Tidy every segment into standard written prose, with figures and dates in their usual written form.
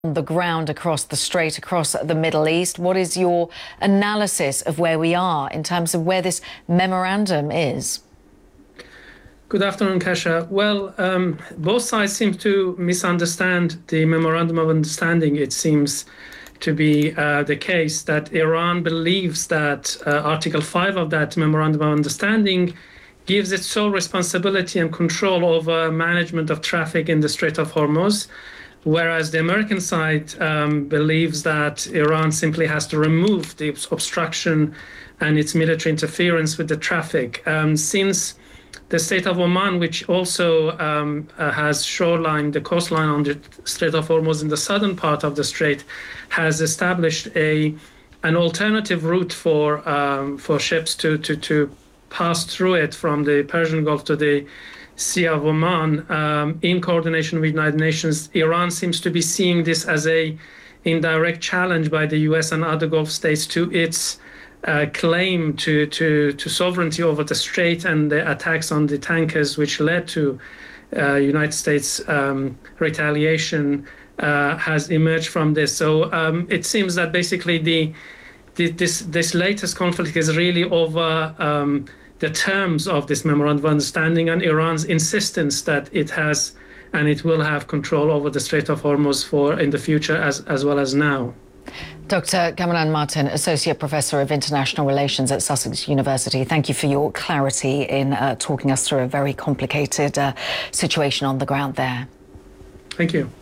On the ground across the strait, across the Middle East. What is your analysis of where we are in terms of where this memorandum is? Good afternoon, Kasia. Well, both sides seem to misunderstand the Memorandum of Understanding. It seems to be the case that Iran believes that Article 5 of that Memorandum of Understanding gives it sole responsibility and control over management of traffic in the Strait of Hormuz, whereas the American side believes that Iran simply has to remove the obstruction and its military interference with the traffic. Since the state of Oman, which also has shoreline, the coastline on the Strait of Hormuz in the southern part of the strait, has established an alternative route for ships to pass through it from the Persian Gulf to the Sea of Oman, in coordination with the United Nations. Iran seems to be seeing this as an indirect challenge by the US and other Gulf states to its claim to sovereignty over the strait, and the attacks on the tankers, which led to United States retaliation, has emerged from this. So it seems that basically this latest conflict is really over the terms of this Memorandum of Understanding and Iran's insistence that it has and it will have control over the Strait of Hormuz in the future as well as now. Dr. Kamaran Martin, Associate Professor of International Relations at Sussex University, thank you for your clarity in talking us through a very complicated situation on the ground there. Thank you.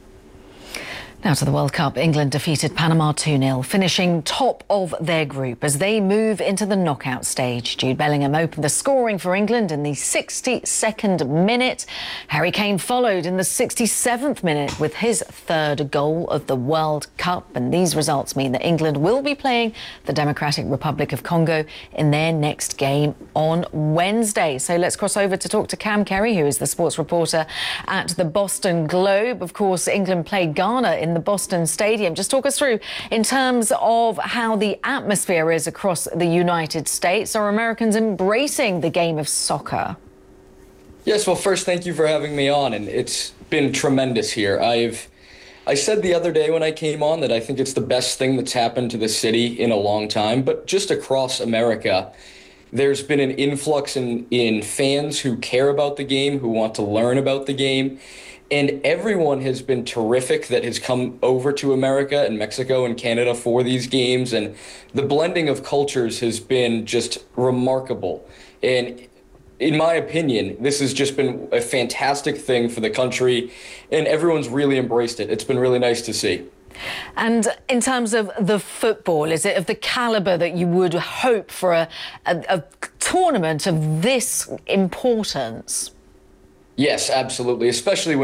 Now to the World Cup. England defeated Panama 2-0, finishing top of their group as they move into the knockout stage. Jude Bellingham opened the scoring for England in the 62nd minute. Harry Kane followed in the 67th minute with his third goal of the World Cup. And these results mean that England will be playing the Democratic Republic of Congo in their next game on Wednesday. So let's cross over to talk to Cam Kerry, who is the sports reporter at the Boston Globe. Of course, England played Ghana in the Boston Stadium. Just talk us through in terms of how the atmosphere is across the United States. Are Americans embracing the game of soccer? Yes, well, first, thank you for having me on, and it's been tremendous here. I said the other day when I came on that I think it's the best thing that's happened to the city in a long time, but just across America, there's been an influx in fans who care about the game, who want to learn about the game. And everyone has been terrific that has come over to America and Mexico and Canada for these games. And the blending of cultures has been just remarkable. And in my opinion, this has just been a fantastic thing for the country, and everyone's really embraced it. It's been really nice to see. And in terms of the football, is it of the caliber that you would hope for a tournament of this importance? Yes, absolutely, especially when